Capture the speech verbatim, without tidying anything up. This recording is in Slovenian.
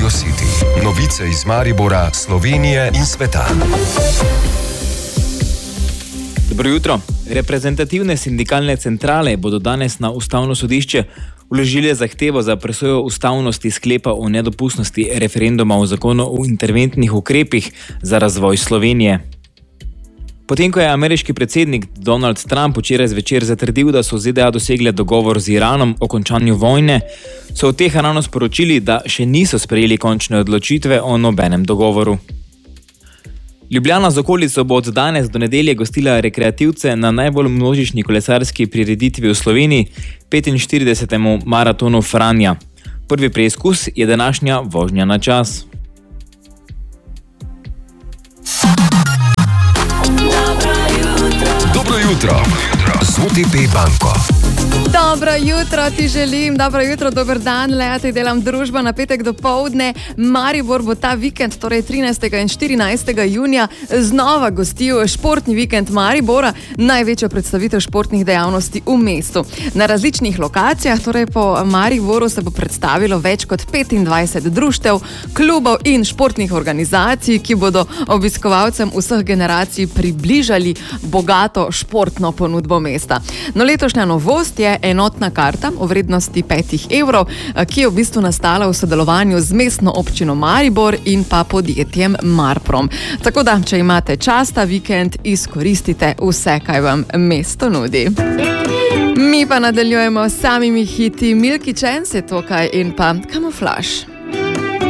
Radio City. Novice iz Maribora, Slovenije in sveta. Dobro jutro. Reprezentativne sindikalne centrale bodo danes na Ustavno sodišče vložile zahtevo za presojo ustavnosti sklepa o nedopustnosti referenduma o zakonu o interventnih ukrepih za razvoj Slovenije. Potem, ko je ameriški predsednik Donald Trump včeraj zvečer zatrdil, da so Z D A dosegle dogovor z Iranom o končanju vojne, so v Teheranu sporočili, da še niso sprejeli končne odločitve o nobenem dogovoru. Ljubljana z okolico bo od danes do nedelje gostila rekreativce na najbolj množični kolesarski prireditvi v Sloveniji, petinštiridesetemu maratonu Franja. Prvi preizkus je današnja vožnja na čas. Dobro jutro z O T P banko. Dobro jutro ti želim, dobro jutro, dober dan, lejate delam družba na petek do povdne. Maribor bo ta vikend, torej trinajstega in štirinajstega junija, znova gostil športni vikend Maribora, največjo predstavitev športnih dejavnosti v mestu. Na različnih lokacijah, torej po Mariboru, se bo predstavilo več kot petindvajset društev, klubov in športnih organizacij, ki bodo obiskovalcem vseh generacij približali bogato športno ponudbo mesta. No, letošnja novost je enotna karta v vrednosti petih evrov, ki je v bistvu nastala v sodelovanju z mestno občino Maribor in pa podjetjem Marprom. Tako da, če imate čas ta vikend, izkoristite vse, kaj vam mesto nudi. Mi pa nadaljujemo s samimi hiti. Milky Chance je tukaj in pa Camouflage.